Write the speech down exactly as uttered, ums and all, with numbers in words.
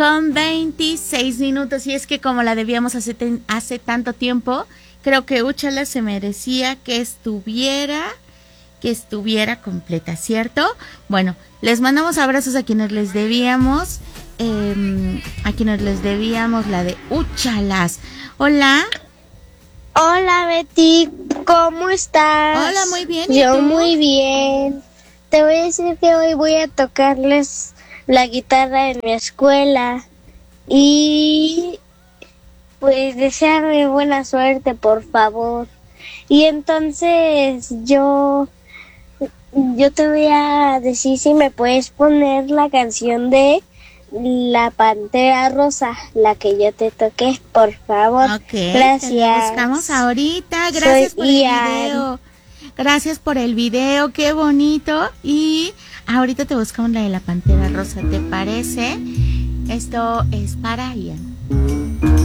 Con veintiséis minutos, y es que como la debíamos hace, ten, hace tanto tiempo, creo que Úchala se merecía que estuviera, que estuviera completa, ¿cierto? Bueno, les mandamos abrazos a quienes les debíamos, eh, a quienes les debíamos la de Úchalas. Hola. Hola Betty, ¿cómo estás? Hola, muy bien. ¿Y Yo tú? muy bien. Te voy a decir que hoy voy a tocarles la guitarra en mi escuela y pues desearme buena suerte, por favor. Y entonces yo yo te voy a decir si me puedes poner la canción de La Pantera Rosa, la que yo te toqué, por favor. Ok, gracias. te la buscamos ahorita. Gracias Soy por Ian. el video. Gracias por el video, qué bonito. Y ahorita te buscamos la de La Pantera Rosa, ¿te parece? Esto es para Ian.